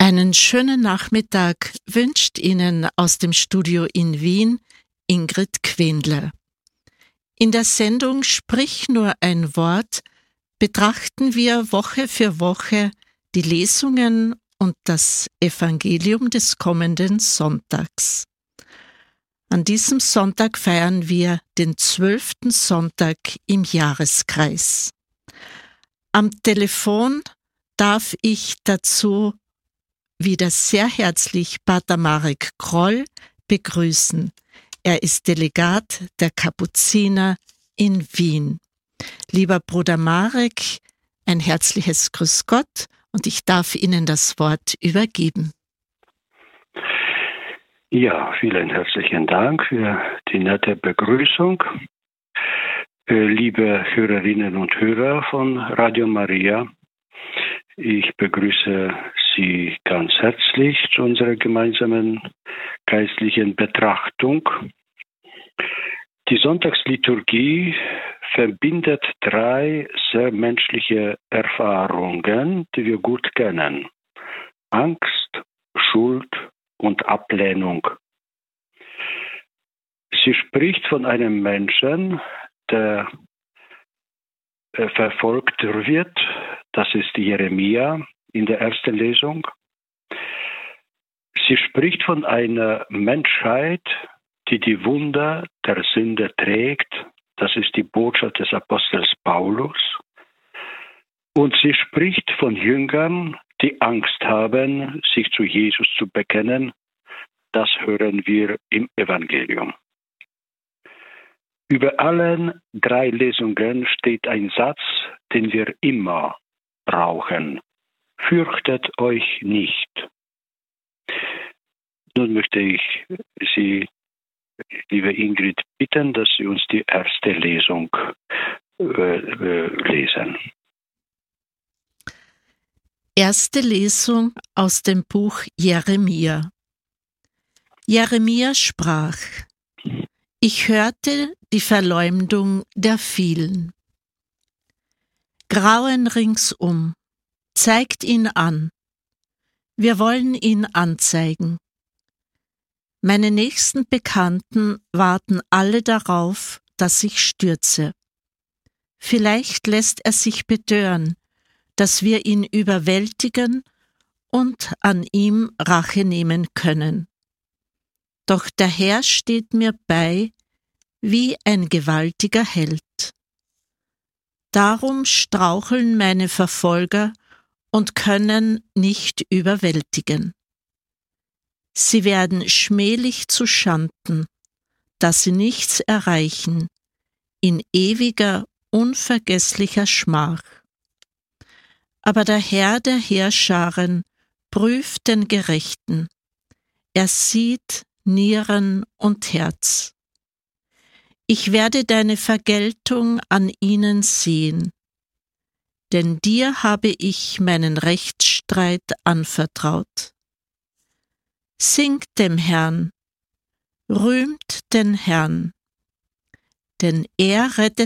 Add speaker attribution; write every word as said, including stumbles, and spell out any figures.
Speaker 1: Einen schönen Nachmittag wünscht Ihnen aus dem Studio in Wien Ingrid Quendler. In der Sendung Sprich nur ein Wort betrachten wir Woche für Woche die Lesungen und das Evangelium des kommenden Sonntags. An diesem Sonntag feiern wir den zwölften Sonntag im Jahreskreis. Am Telefon darf ich dazu wieder sehr herzlich Pater Marek Kroll begrüßen. Er ist Delegat der Kapuziner in Wien. Lieber Bruder Marek, ein herzliches Grüß Gott und ich darf Ihnen das Wort übergeben.
Speaker 2: Ja, vielen herzlichen Dank für die nette Begrüßung. Liebe Hörerinnen und Hörer von Radio Maria, ich begrüße Sie ganz herzlich zu unserer gemeinsamen geistlichen Betrachtung. Die Sonntagsliturgie verbindet drei sehr menschliche Erfahrungen, die wir gut kennen: Angst, Schuld und Ablehnung. Sie spricht von einem Menschen, der verfolgt wird. Das ist Jeremia in der ersten Lesung. Sie spricht von einer Menschheit, die die Wunder der Sünde trägt. Das ist die Botschaft des Apostels Paulus. Und sie spricht von Jüngern, die Angst haben, sich zu Jesus zu bekennen. Das hören wir im Evangelium. Über allen drei Lesungen steht ein Satz, den wir immer brauchen: Fürchtet euch nicht. Nun möchte ich Sie, liebe Ingrid, bitten, dass Sie uns die erste Lesung äh, äh, lesen.
Speaker 1: Erste Lesung aus dem Buch Jeremia. Jeremia sprach: Ich hörte die Verleumdung der vielen. Grauen ringsum, zeigt ihn an. Wir wollen ihn anzeigen. Meine nächsten Bekannten warten alle darauf, dass ich stürze. Vielleicht lässt er sich betören, dass wir ihn überwältigen und an ihm Rache nehmen können. Doch der Herr steht mir bei wie ein gewaltiger Held. Darum straucheln meine Verfolger und können nicht überwältigen. Sie werden schmählich zu Schanden, dass sie nichts erreichen, in ewiger, unvergesslicher Schmach. Aber der Herr der Heerscharen prüft den Gerechten. Er sieht Nieren und Herz. Ich werde deine Vergeltung an ihnen sehen, denn dir habe ich meinen Rechtsstreit anvertraut. Singt dem Herrn, rühmt den Herrn, denn er rettet